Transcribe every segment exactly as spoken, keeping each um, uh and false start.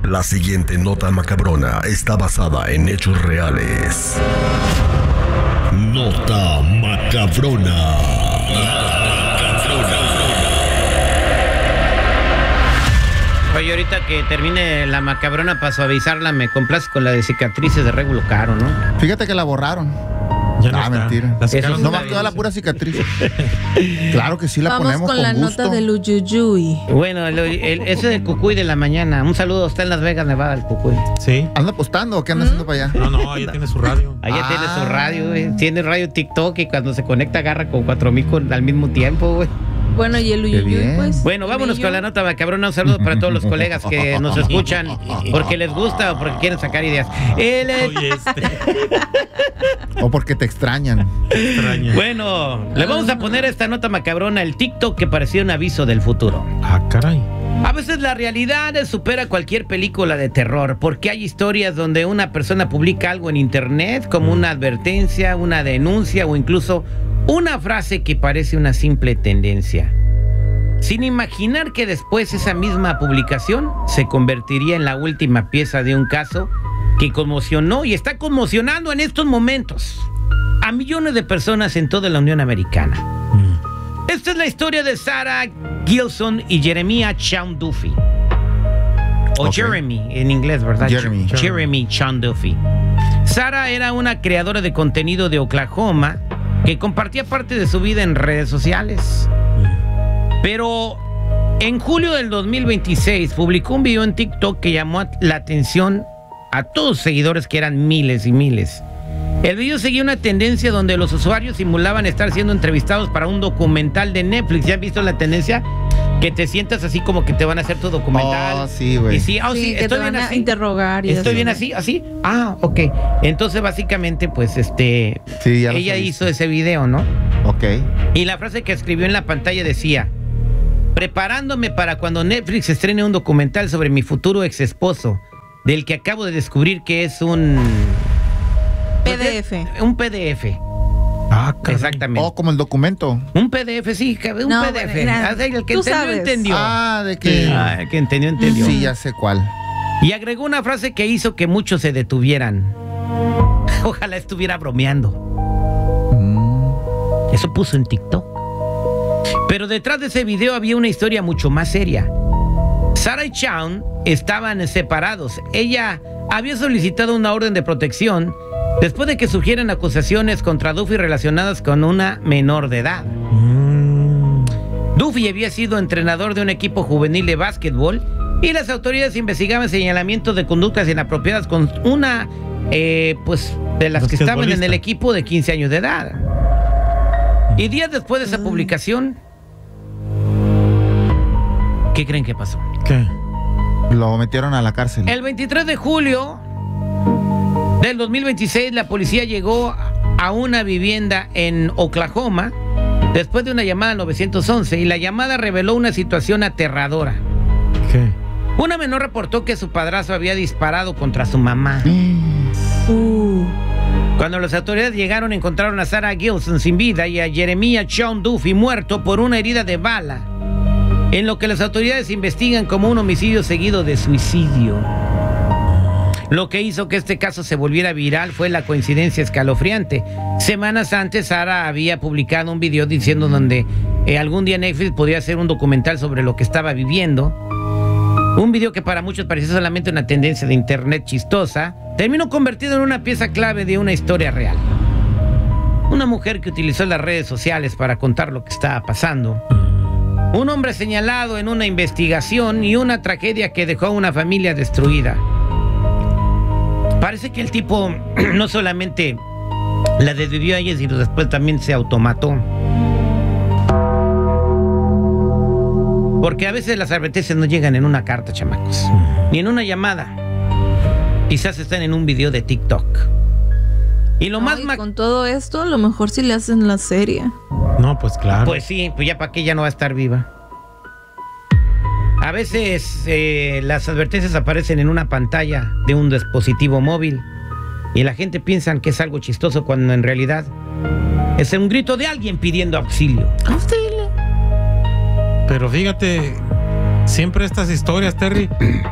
La siguiente nota macabrona está basada en hechos reales. Nota macabrona. Oye, ahorita que termine la macabrona, para suavizarla, me complace con la de cicatrices de Regulo Caro, ¿no? Fíjate que la borraron. Ya no ah, está. mentira. La sacaron No de más la queda la pura cicatriz. Claro que sí la Vamos ponemos con con la gusto. nota del Uyuyuy. Bueno, el, el- ese del Cucuy de la mañana. Un saludo, está en Las Vegas, Nevada, el Cucuy. Sí. ¿Anda apostando o qué anda haciendo para allá? No, no, ella tiene su radio. Allá Ah. tiene su radio, güey. Tiene radio TikTok y cuando se conecta agarra con cuatro mil con- al mismo tiempo, güey. Bueno, y el Uyuyuy, bien. pues. Bueno, vámonos Bello. con la nota macabrona. Un saludo para todos los colegas que nos escuchan porque les gusta o porque quieren sacar ideas. El, eh, Oye, este. O porque te extrañan. Extraña. bueno, le vamos a poner esta nota macabrona, el TikTok que parecía un aviso del futuro. Ah, caray. A veces la realidad supera cualquier película de terror, porque hay historias donde una persona publica algo en internet como una advertencia, una denuncia o incluso una frase que parece una simple tendencia, sin imaginar que después esa misma publicación se convertiría en la última pieza de un caso que conmocionó y está conmocionando en estos momentos a millones de personas en toda la Unión Americana. Esta es la historia de Sarah Gilson y Jeremiah Sean Duffy. O Ok. Jeremy en inglés, ¿verdad? Jeremy. Jeremy Sean Duffy. Sarah era una creadora de contenido de Oklahoma que compartía parte de su vida en redes sociales. Pero en julio del dos mil veintiséis publicó un video en TikTok que llamó la atención a todos sus seguidores, que eran miles y miles. El video seguía una tendencia donde los usuarios simulaban estar siendo entrevistados para un documental de Netflix. ¿Ya han visto la tendencia? Que te sientas así como que te van a hacer tu documental. Oh, sí, güey. Y sí, ah, Sí, sí, que te estoy van bien a así. interrogar y Estoy así. bien así, así. Ah, ok. Entonces, básicamente, pues, este, Sí, ya los ella he hizo visto. ese video, ¿no? Ok. Y la frase que escribió en la pantalla decía: preparándome para cuando Netflix estrene un documental sobre mi futuro ex esposo, del que acabo de descubrir que es un P D F. Un P D F. Ah, caray. Exactamente. Oh, como el documento. Un P D F, sí, un No, P D F. bueno, mira, Ah, el que tú entendió, sabes. entendió. Ah, de que. Ah, el que entendió, entendió. Sí, ya sé cuál. Y agregó una frase que hizo que muchos se detuvieran. Ojalá estuviera bromeando. Mm. Eso puso en TikTok. Pero detrás de ese video había una historia mucho más seria. Sarah y Sean estaban separados. Ella había solicitado una orden de protección después de que surgieran acusaciones contra Duffy relacionadas con una menor de edad. Mm. Duffy había sido entrenador de un equipo juvenil de básquetbol y las autoridades investigaban señalamientos de conductas inapropiadas con una, eh, pues, de las que estaban en el Basquetbolista. equipo de quince años de edad. Y días después de esa publicación, ¿qué creen que pasó? ¿Qué? Lo metieron a la cárcel. El veintitrés de julio del dos mil veintiséis, la policía llegó a una vivienda en Oklahoma después de una llamada al nueve once y la llamada reveló una situación aterradora. ¿Qué? Una menor reportó que su padrastro había disparado contra su mamá. Uh. Cuando las autoridades llegaron, encontraron a Sarah Gilson sin vida y a Jeremiah Sean Duffy muerto por una herida de bala, en lo que las autoridades investigan como un homicidio seguido de suicidio. Lo que hizo que este caso se volviera viral fue la coincidencia escalofriante. Semanas antes, Sarah había publicado un video diciendo donde eh, algún día Netflix podría hacer un documental sobre lo que estaba viviendo. Un video que para muchos parecía solamente una tendencia de internet chistosa, terminó convertido en una pieza clave de una historia real. Una mujer que utilizó las redes sociales para contar lo que estaba pasando. Un hombre señalado en una investigación y una tragedia que dejó a una familia destruida. Parece que el tipo no solamente la desvivió a ella, sino después también se automató. Porque a veces las advertencias no llegan en una carta, chamacos, ni en una llamada. Quizás están en un video de TikTok. Y lo No, más... y ma- con todo esto, a lo mejor sí le hacen la serie. No, pues claro. Pues sí, pues ya para qué ya no va a estar viva. A veces eh, las advertencias aparecen en una pantalla de un dispositivo móvil y la gente piensa que es algo chistoso cuando en realidad es un grito de alguien pidiendo auxilio. Pero fíjate, siempre estas historias, Terry,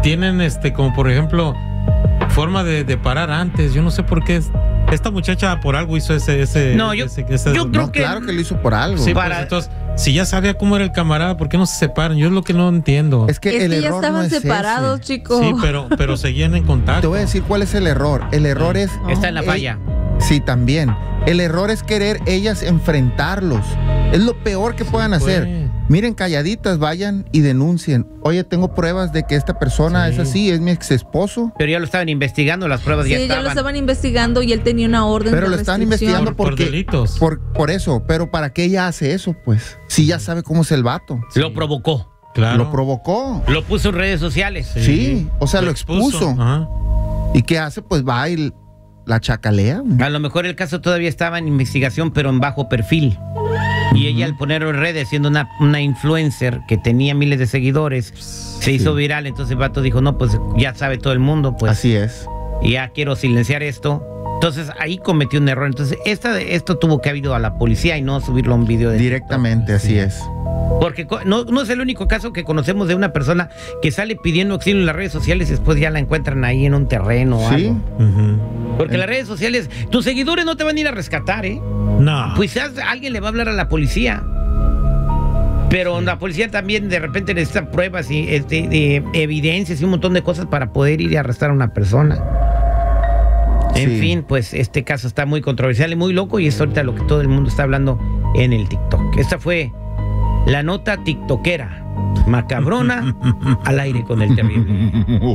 tienen, este, como por ejemplo, forma de, de parar antes. Yo no sé por qué. Esta muchacha por algo hizo ese... ese No, yo- ese- ese- yo creo No, que- claro que lo hizo por algo. Sí, para- pues, entonces, si ya sabía cómo era el camarada, ¿por qué no se separan? Yo es lo que no entiendo. Es que Es el que ya error estaban no es separados, ese. chicos. Sí, pero, pero seguían en contacto. Te voy a decir cuál es el error. El error es... Está en la Eh, falla. Sí, también. El error es querer ellas enfrentarlos. Es lo peor que puedan pues. hacer. Miren, calladitas, vayan y denuncien. Oye, tengo pruebas de que esta persona Sí. es así, es mi ex esposo. Pero ya lo estaban investigando, las pruebas Sí, ya ya estaban. lo estaban investigando y él tenía una orden Pero de lo están restricción. investigando Por- por porque... delitos. Por, por eso. Pero ¿para qué ella hace eso, pues? Si ya sabe cómo es el vato. Lo provocó. Claro. Lo provocó. Lo puso en redes sociales. Sí, o sea, lo expuso. Ajá. ¿Y qué hace? Pues va y la chacalea. güey. A lo mejor el caso todavía estaba en investigación, pero en bajo perfil. Y ella, al ponerlo en redes, siendo una, una influencer que tenía miles de seguidores, se hizo viral. Entonces el vato dijo, no, pues ya sabe todo el mundo, pues Así es. ya quiero silenciar esto. Entonces ahí cometió un error. Entonces esta, esto tuvo que haber ido a la policía y no subirlo a un video de Directamente, así es. Porque co- no, no es el único caso que conocemos de una persona que sale pidiendo auxilio en las redes sociales y después ya la encuentran ahí en un terreno o Sí. algo. Ujú. Porque las redes sociales, tus seguidores no te van a ir a rescatar, ¿eh? No. Pues haz- alguien le va a hablar a la policía. Pero la policía también de repente necesita pruebas y este, de evidencias y un montón de cosas para poder ir y arrestar a una persona. En Sí. fin, pues este caso está muy controversial y muy loco y es ahorita lo que todo el mundo está hablando en el TikTok. Esta fue la nota tiktokera, macabrona, al aire con el terrible.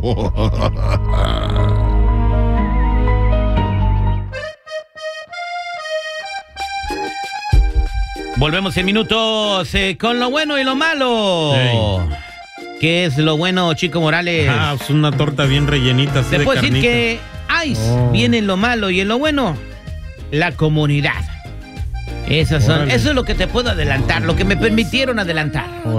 Volvemos en minutos eh, con lo bueno y lo malo. Ey. ¿Qué es lo bueno, Chico Morales? Ah, es una torta bien rellenita. así Te de puedo decir carnita. que Ice Oh. viene en lo malo y en lo bueno, la comunidad. Esas son, Órale. eso es lo que te puedo adelantar, lo que me permitieron adelantar.